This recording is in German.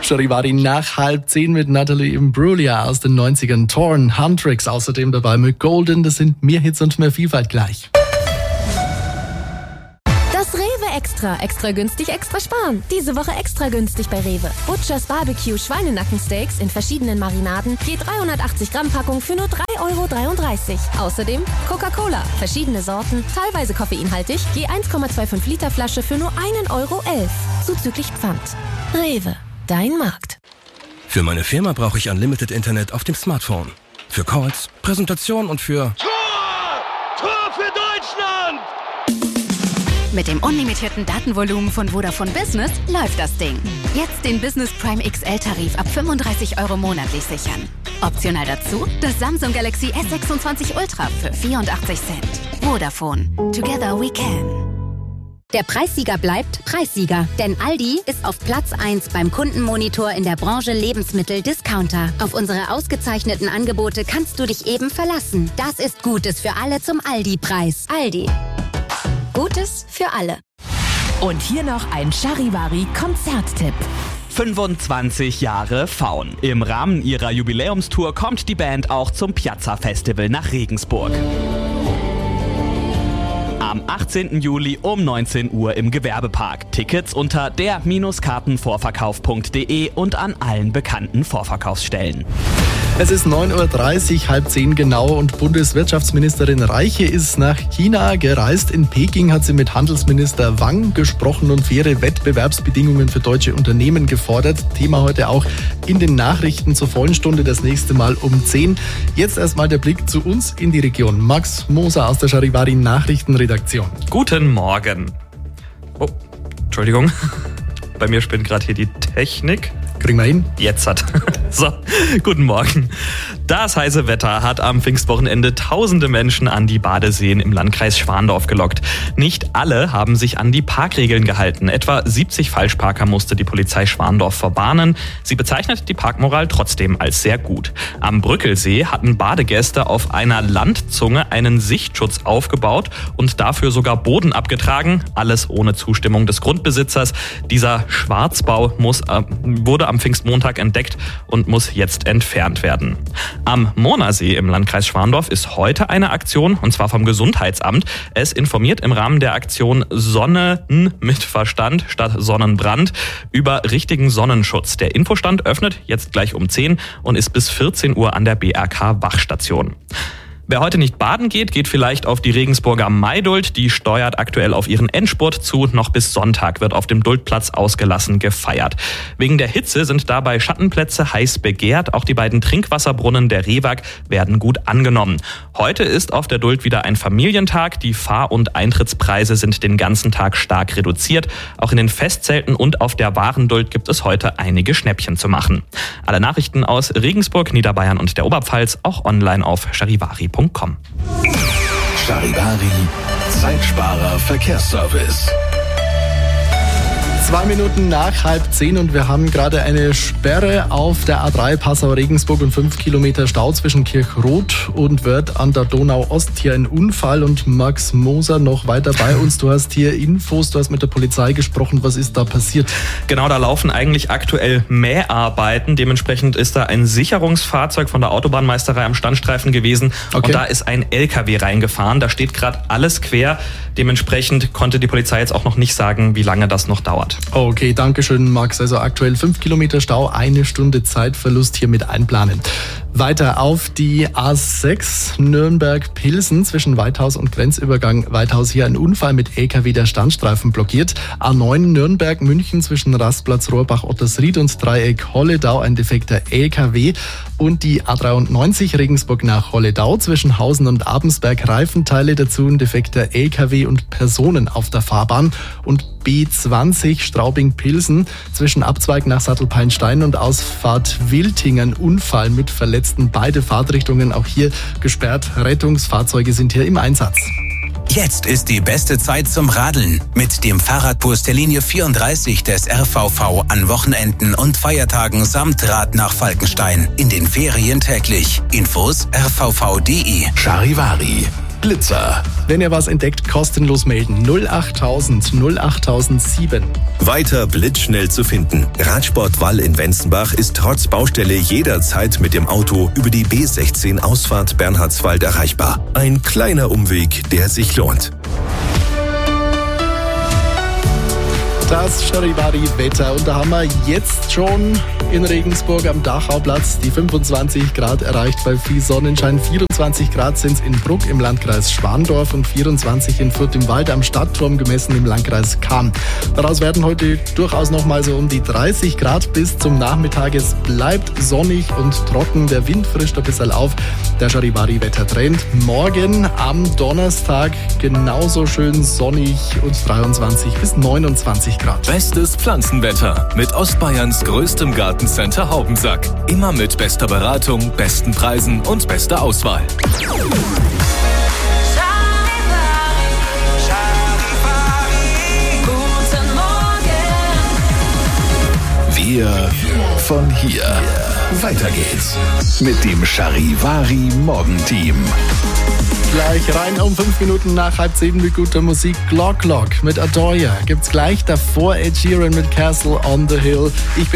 Charivari nach 9:30 mit Natalie Imbruglia aus den 90ern. Torn, Huntrix außerdem dabei mit Golden. Das sind mehr Hits und mehr Vielfalt gleich. Das Rewe Extra. Extra günstig, extra sparen. Diese Woche extra günstig bei Rewe. Butchers Barbecue Schweinenackensteaks in verschiedenen Marinaden. Je 380 Gramm Packung für nur 3,33 €. Außerdem Coca-Cola. Verschiedene Sorten, teilweise koffeinhaltig. Je 1,25 Liter Flasche für nur 1,11 €. Zuzüglich Pfand. Rewe. Dein Markt. Für meine Firma brauche ich Unlimited Internet auf dem Smartphone. Für Calls, Präsentation und für... Tor für Deutschland! Mit dem unlimitierten Datenvolumen von Vodafone Business läuft das Ding. Jetzt den Business Prime XL-Tarif ab 35 € monatlich sichern. Optional dazu das Samsung Galaxy S26 Ultra für 84 Cent. Vodafone. Together we can. Der Preissieger bleibt Preissieger, denn Aldi ist auf Platz 1 beim Kundenmonitor in der Branche Lebensmittel-Discounter. Auf unsere ausgezeichneten Angebote kannst du dich eben verlassen. Das ist Gutes für alle zum Aldi-Preis. Aldi. Gutes für alle. Und hier noch ein Charivari-Konzerttipp. 25 Jahre Faun. Im Rahmen ihrer Jubiläumstour kommt die Band auch zum Piazza Festival nach Regensburg. Am 18. Juli um 19 Uhr im Gewerbepark. Tickets unter der-kartenvorverkauf.de und an allen bekannten Vorverkaufsstellen. Es ist 9:30 Uhr, 9:30 genau, und Bundeswirtschaftsministerin Reiche ist nach China gereist. In Peking hat sie mit Handelsminister Wang gesprochen und faire Wettbewerbsbedingungen für deutsche Unternehmen gefordert. Thema heute auch in den Nachrichten zur vollen Stunde, das nächste Mal um 10. Jetzt erstmal der Blick zu uns in die Region. Max Moser aus der Charivari Nachrichtenredaktion. Guten Morgen. Oh, Entschuldigung. Bei mir spinnt gerade hier die Technik. Kriegen wir hin? Jetzt hat. So, guten Morgen. Das heiße Wetter hat am Pfingstwochenende tausende Menschen an die Badeseen im Landkreis Schwandorf gelockt. Nicht alle haben sich an die Parkregeln gehalten. Etwa 70 Falschparker musste die Polizei Schwandorf verwarnen. Sie bezeichnet die Parkmoral trotzdem als sehr gut. Am Brückelsee hatten Badegäste auf einer Landzunge einen Sichtschutz aufgebaut und dafür sogar Boden abgetragen. Alles ohne Zustimmung des Grundbesitzers. Dieser Schwarzbau wurde am Pfingstmontag entdeckt und muss jetzt entfernt werden. Am Monasee im Landkreis Schwandorf ist heute eine Aktion, und zwar vom Gesundheitsamt. Es informiert im Rahmen der Aktion Sonnen mit Verstand statt Sonnenbrand über richtigen Sonnenschutz. Der Infostand öffnet jetzt gleich um 10 und ist bis 14 Uhr an der BRK-Wachstation. Wer heute nicht baden geht, geht vielleicht auf die Regensburger Maidult. Die steuert aktuell auf ihren Endspurt zu. Noch bis Sonntag wird auf dem Duldplatz ausgelassen gefeiert. Wegen der Hitze sind dabei Schattenplätze heiß begehrt. Auch die beiden Trinkwasserbrunnen der Rewag werden gut angenommen. Heute ist auf der Duld wieder ein Familientag. Die Fahr- und Eintrittspreise sind den ganzen Tag stark reduziert. Auch in den Festzelten und auf der Warenduld gibt es heute einige Schnäppchen zu machen. Alle Nachrichten aus Regensburg, Niederbayern und der Oberpfalz auch online auf charivari.com. Charivari, Zeitsparer Verkehrsservice. 2 Minuten nach 9:30 und wir haben gerade eine Sperre auf der A3 Passau-Regensburg und 5 Kilometer Stau zwischen Kirchroth und Wörth an der Donau-Ost. Hier ein Unfall, und Max Moser noch weiter bei uns. Du hast hier Infos, du hast mit der Polizei gesprochen. Was ist da passiert? Genau, da laufen eigentlich aktuell Mäharbeiten. Dementsprechend ist da ein Sicherungsfahrzeug von der Autobahnmeisterei am Standstreifen gewesen. Okay. Und da ist ein LKW reingefahren. Da steht gerade alles quer. Dementsprechend konnte die Polizei jetzt auch noch nicht sagen, wie lange das noch dauert. Okay, danke schön, Max. Also aktuell 5 Kilometer Stau, 1 Stunde Zeitverlust hier mit einplanen. Weiter auf die A6 Nürnberg-Pilsen zwischen Weithaus und Grenzübergang Weithaus. Hier ein Unfall mit LKW, der Standstreifen blockiert. A9 Nürnberg-München zwischen Rastplatz Rohrbach-Ottersried und Dreieck Holledau ein defekter LKW. Und die A93 Regensburg nach Holledau zwischen Hausen und Abensberg Reifenteile, dazu ein defekter LKW und Personen auf der Fahrbahn. Und B20 Straubing-Pilsen zwischen Abzweig nach Sattelpeinstein und Ausfahrt Wiltingen Unfall mit Verletzten. Beide Fahrtrichtungen auch hier gesperrt. Rettungsfahrzeuge sind hier im Einsatz. Jetzt ist die beste Zeit zum Radeln mit dem Fahrradbus der Linie 34 des RVV an Wochenenden und Feiertagen samt Rad nach Falkenstein. In den Ferien täglich. Infos rvv.de. Charivari. Blitzer. Wenn ihr was entdeckt, kostenlos melden. 08000 08007. Weiter blitzschnell zu finden. Radsport Wall in Wenzenbach ist trotz Baustelle jederzeit mit dem Auto über die B16 Ausfahrt Bernhardswald erreichbar. Ein kleiner Umweg, der sich lohnt. Das Charivari-Wetter. Und da haben wir jetzt schon in Regensburg am Dachauplatz die 25 Grad erreicht bei viel Sonnenschein. 24 Grad sind es in Bruck im Landkreis Schwandorf und 24 in Fürth im Wald am Stadtturm gemessen im Landkreis Cham. Daraus werden heute durchaus noch mal so um die 30 Grad bis zum Nachmittag. Es bleibt sonnig und trocken. Der Wind frischt ein bisschen auf. Der Charivari-Wettertrend. Morgen am Donnerstag genauso schön sonnig und 23 bis 29 Grad. Bestes Pflanzenwetter mit Ostbayerns größtem Gartencenter Haubensack. Immer mit bester Beratung, besten Preisen und bester Auswahl. Wir von hier. Weiter geht's mit dem Charivari Morgenteam. Gleich rein um 5 Minuten nach 6:30 mit guter Musik. Glock Glock mit Adore Ya gibt's gleich, davor Ed Sheeran mit Castle on the Hill. Ich bin